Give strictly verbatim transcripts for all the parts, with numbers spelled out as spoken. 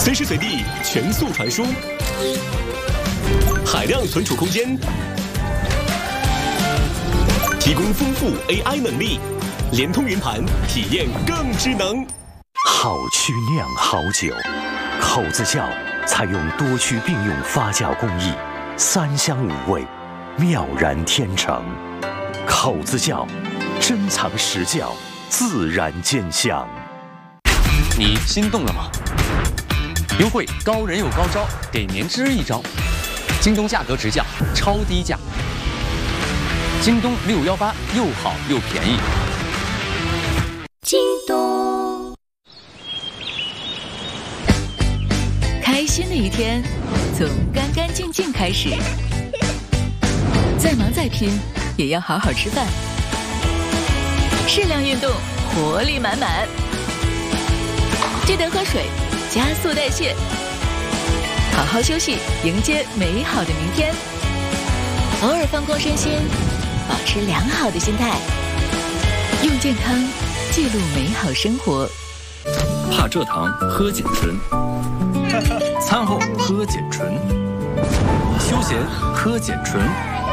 随时随地全速传输，海量存储空间，提供丰富 A I 能力，联通云盘，体验更智能。 好曲酿好酒，口子窖采用多曲并用发酵工艺，三香五味，妙然天成。口子窖，珍藏实窖，自然见香。 你心动了吗？优惠高人有高招，给年之一招。京东价格直降，超低价。京东六一八又好又便宜。 京东。开心的一天，从干干净净开始。再忙再拼，也要好好吃饭。适量运动，活力满满。记得喝水，加速代谢。好好休息，迎接美好的明天。偶尔放空身心，保持良好的心态。用健康记录美好生活。 怕蔗糖，喝碱醇。餐后喝碱醇。休闲喝碱醇。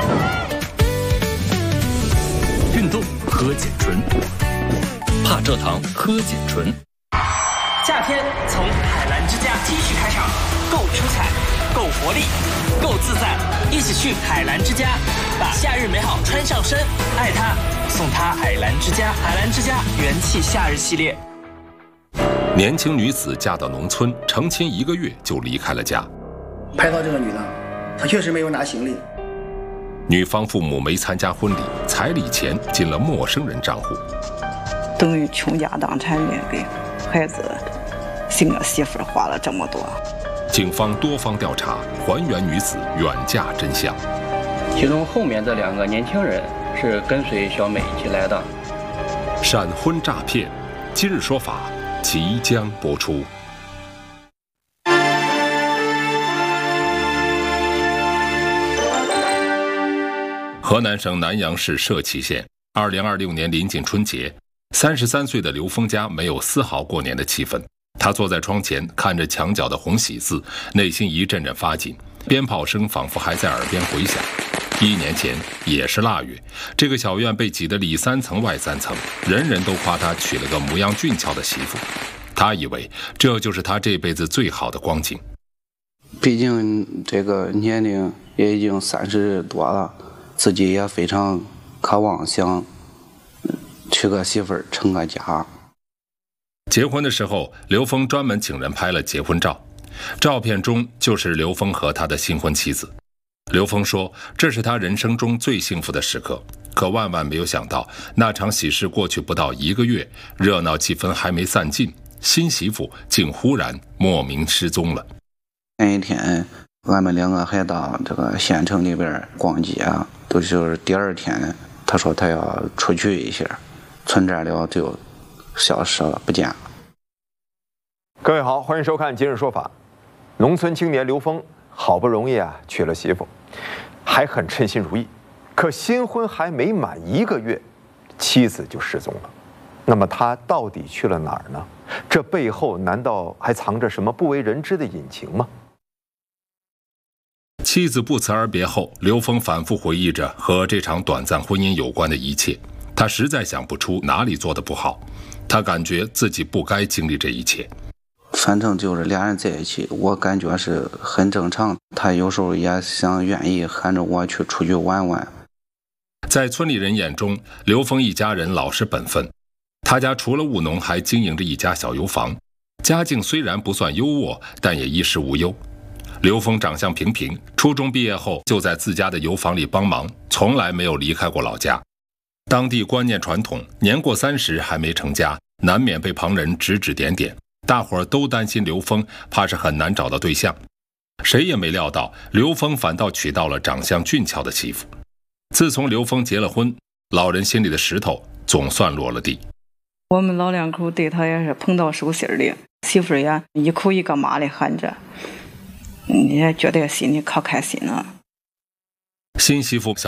运动喝碱醇。怕蔗糖，喝碱醇。 夏天从海澜之家继续开场，够出彩，够活力，够自在，一起去海澜之家，把夏日美好穿上身，爱它，送它海澜之家。海澜之家元气夏日系列。 年轻女子嫁到农村，成亲一个月就离开了家。 拍到这个女的，她确实没有拿行李。 女方父母没参加婚礼，彩礼钱进了陌生人账户， 等于倾家荡产的给孩子新的媳妇花了这么多。 警方多方调查，还原女子远嫁真相。 其中后面这两个年轻人是跟随小美一起来的。 闪婚诈骗，今日说法即将播出。河南省南阳市社旗县，二零二六年临近春节，三十三岁的刘峰家没有丝毫过年的气氛。他坐在窗前，看着墙角的红喜字，内心一阵阵发紧，鞭炮声仿佛还在耳边回响。一年前也是腊月，这个小院被挤得里三层外三层，人人都夸他娶了个模样俊俏的媳妇。他以为这就是他这辈子最好的光景。 毕竟这个年龄也已经三十多了，自己也非常渴望想娶个媳妇儿成个家。 结婚的时候，刘峰专门请人拍了结婚照，照片中就是刘峰和他的新婚妻子。刘峰说，这是他人生中最幸福的时刻，可万万没有想到，那场喜事过去不到一个月，热闹气氛还没散尽，新媳妇竟忽然莫名失踪了。 那一天俺们两个还到这个县城里边逛街啊，都是第二天他说他要出去一下，存在了就消失了，不见了。 各位好，欢迎收看《今日说法》。农村青年刘峰好不容易啊娶了媳妇，还很称心如意，可新婚还没满一个月，妻子就失踪了。那么他到底去了哪儿呢？这背后难道还藏着什么不为人知的隐情吗？ 妻子不辞而别后，刘峰反复回忆着和这场短暂婚姻有关的一切，他实在想不出哪里做得不好，他感觉自己不该经历这一切。 反正就是俩人在一起，我感觉是很正常，他有时候也想愿意喊着我去出去玩玩。 在村里人眼中，刘峰一家人老实本分，他家除了务农还经营着一家小油坊，家境虽然不算优渥，但也衣食无忧。刘峰长相平平，初中毕业后就在自家的油坊里帮忙，从来没有离开过老家。当地观念传统，年过三十还没成家，难免被旁人指指点点，大伙儿都担心刘峰怕是很难找到对象。谁也没料到，刘峰反倒娶到了长相俊俏的媳妇。自从刘峰结了婚，老人心里的石头总算落了地。 我们老两口对他也是捧到手心里，媳妇儿也一口一个妈的喊着，你也觉得心里可开心了。 新媳妇小